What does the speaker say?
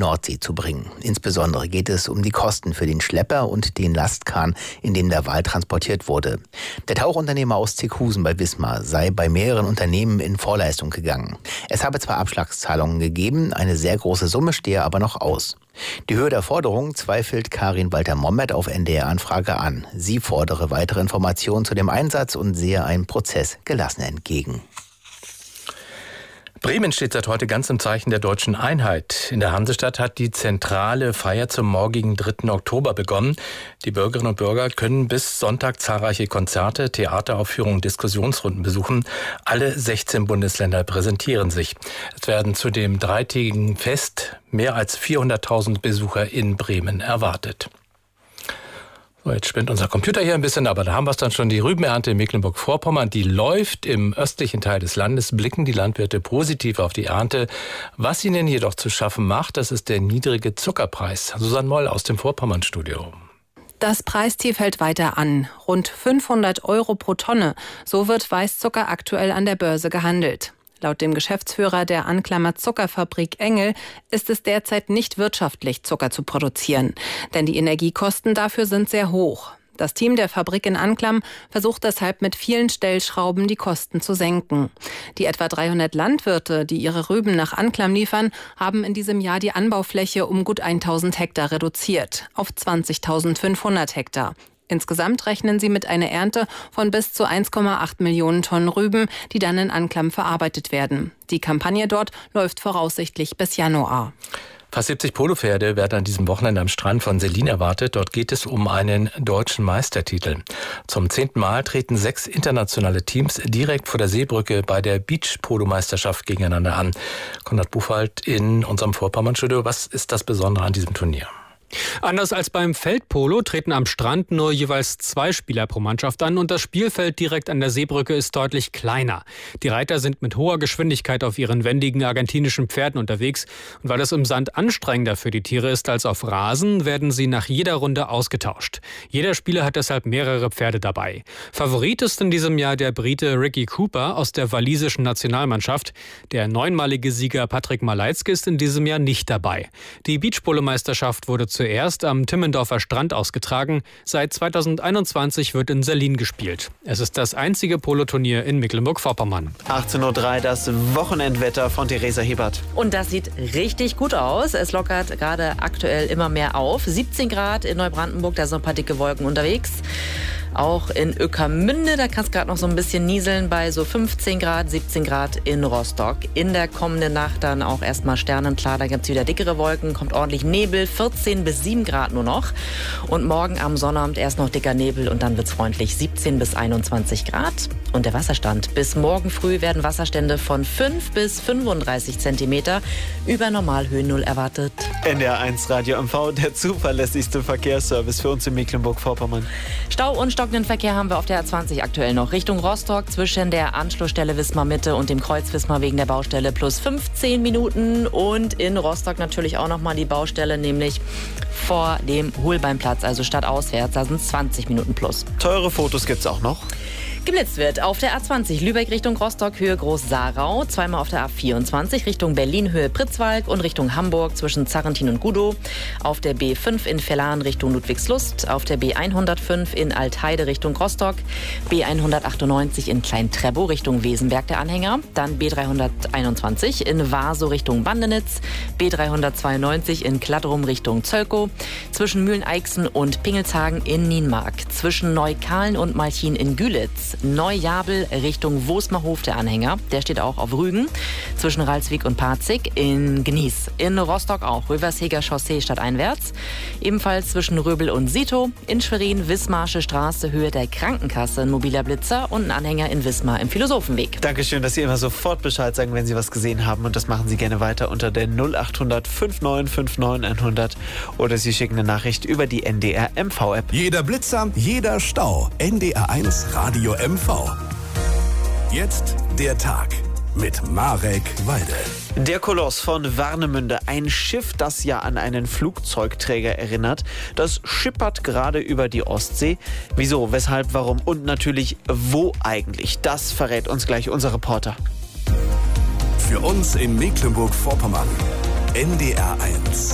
Nordsee zu bringen. Insbesondere geht es um die Kosten für den Schlepper und den Lastkahn, in dem der Wal transportiert wurde. Der Tauchunternehmer aus Zickhusen bei Wismar sei bei mehreren Unternehmen in Vorleistung gegangen. Es habe zwar Abschlagszahlungen gegeben, eine sehr große Summe stehe aber noch aus. Die Höhe der Forderung zweifelt Karin Walter-Mommet auf NDR-Anfrage an. Sie fordere weitere Informationen zu dem Einsatz und sehe einen Prozess gelassen entgegen. Bremen steht seit heute ganz im Zeichen der deutschen Einheit. In der Hansestadt hat die zentrale Feier zum morgigen 3. Oktober begonnen. Die Bürgerinnen und Bürger können bis Sonntag zahlreiche Konzerte, Theateraufführungen, Diskussionsrunden besuchen. Alle 16 Bundesländer präsentieren sich. Es werden zu dem dreitägigen Fest mehr als 400.000 Besucher in Bremen erwartet. So, jetzt spinnt unser Computer hier ein bisschen, aber da haben wir es dann schon. Die Rübenernte in Mecklenburg-Vorpommern, die läuft im östlichen Teil des Landes, blicken die Landwirte positiv auf die Ernte. Was ihnen jedoch zu schaffen macht, das ist der niedrige Zuckerpreis. Susanne Moll aus dem Vorpommern-Studio. Das Preistief hält weiter an. Rund 500 € pro Tonne. So wird Weißzucker aktuell an der Börse gehandelt. Laut dem Geschäftsführer der Anklammer Zuckerfabrik Engel ist es derzeit nicht wirtschaftlich, Zucker zu produzieren. Denn die Energiekosten dafür sind sehr hoch. Das Team der Fabrik in Anklam versucht deshalb mit vielen Stellschrauben die Kosten zu senken. Die etwa 300 Landwirte, die ihre Rüben nach Anklam liefern, haben in diesem Jahr die Anbaufläche um gut 1.000 Hektar reduziert auf 20.500 Hektar. Insgesamt rechnen sie mit einer Ernte von bis zu 1,8 Millionen Tonnen Rüben, die dann in Anklam verarbeitet werden. Die Kampagne dort läuft voraussichtlich bis Januar. Fast 70 Polopferde werden an diesem Wochenende am Strand von Selin erwartet. Dort geht es um einen deutschen Meistertitel. Zum 10. Mal treten 6 internationale Teams direkt vor der Seebrücke bei der Beach-Polo-Meisterschaft gegeneinander an. Konrad Buchwald in unserem Vorpommern-Studio. Was ist das Besondere an diesem Turnier? Anders als beim Feldpolo treten am Strand nur jeweils 2 Spieler pro Mannschaft an und das Spielfeld direkt an der Seebrücke ist deutlich kleiner. Die Reiter sind mit hoher Geschwindigkeit auf ihren wendigen argentinischen Pferden unterwegs und weil es im Sand anstrengender für die Tiere ist als auf Rasen, werden sie nach jeder Runde ausgetauscht. Jeder Spieler hat deshalb mehrere Pferde dabei. Favorit ist in diesem Jahr der Brite Ricky Cooper aus der walisischen Nationalmannschaft. Der 9-malige Sieger Patrick Malajzki ist in diesem Jahr nicht dabei. Die Beachpolo-Meisterschaft wurde zuerst am Timmendorfer Strand ausgetragen. Seit 2021 wird in Selin gespielt. Es ist das einzige Poloturnier in Mecklenburg-Vorpommern. 18:03 Uhr, das Wochenendwetter von Theresa Hebert. Und das sieht richtig gut aus. Es lockert gerade aktuell immer mehr auf. 17 Grad in Neubrandenburg, da sind ein paar dicke Wolken unterwegs. Auch in Ueckermünde, da kann es gerade noch so ein bisschen nieseln bei so 15 Grad, 17 Grad in Rostock. In der kommenden Nacht dann auch erstmal sternenklar, da gibt es wieder dickere Wolken, kommt ordentlich Nebel, 14 bis 7 Grad nur noch. Und morgen am Sonnabend erst noch dicker Nebel und dann wird es freundlich, 17 bis 21 Grad. Und der Wasserstand. Bis morgen früh werden Wasserstände von 5 bis 35 Zentimeter über Normalhöhen 0 erwartet. NDR1 Radio MV, der zuverlässigste Verkehrsservice für uns in Mecklenburg-Vorpommern. Stau und stockenden Verkehr haben wir auf der A20 aktuell noch. Richtung Rostock zwischen der Anschlussstelle Wismar Mitte und dem Kreuz Wismar wegen der Baustelle plus 15 Minuten. Und in Rostock natürlich auch nochmal die Baustelle, nämlich vor dem Holbeinplatz, also stadtauswärts. Da sind es 20 Minuten plus. Teure Fotos gibt's auch noch. Geblitzt wird auf der A20 Lübeck Richtung Rostock, Höhe Groß-Sarau, zweimal auf der A24 Richtung Berlin, Höhe Pritzwalk und Richtung Hamburg zwischen Zarrentin und Gudow, auf der B5 in Vellan Richtung Ludwigslust, auf der B105 in Altheide Richtung Rostock, B198 in Klein-Treppow Richtung Wesenberg der Anhänger, dann B321 in Warsow Richtung Bandenitz, B392 in Kladrum Richtung Zölkow, zwischen Mühlen-Eichsen und Pingelshagen in Nienmark, zwischen Neukahlen und Malchin in Gülitz, Neujabel Richtung Wosmerhof der Anhänger, der steht auch auf Rügen, zwischen Ralswiek und Parzig, in Gnieß, in Rostock auch, Röversheger Chaussee stadteinwärts, ebenfalls zwischen Röbel und Sito, in Schwerin Wismarsche Straße, Höhe der Krankenkasse, ein mobiler Blitzer und ein Anhänger in Wismar im Philosophenweg. Dankeschön, dass Sie immer sofort Bescheid sagen, wenn Sie was gesehen haben und das machen Sie gerne weiter unter der 0800 5959 100 oder Sie schicken eine Nachricht über die NDR MV-App. Jeder Blitzer, jeder Stau. NDR1 Radio MV. Jetzt der Tag mit Marek Walde. Der Koloss von Warnemünde, ein Schiff, das ja an einen Flugzeugträger erinnert, das schippert gerade über die Ostsee. Wieso, weshalb, warum und natürlich wo eigentlich? Das verrät uns gleich unser Reporter. Für uns in Mecklenburg-Vorpommern, NDR1.